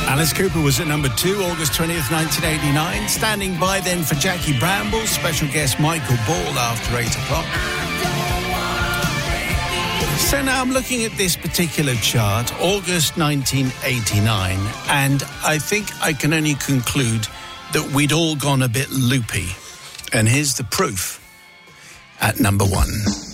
Alice Cooper was at number 2, August 20th, 1989. Standing by then for Jackie Bramble, special guest Michael Ball after 8 o'clock. So now I'm looking at this particular chart, August 1989, and I think I can only conclude that we'd all gone a bit loopy. And here's the proof at number 1.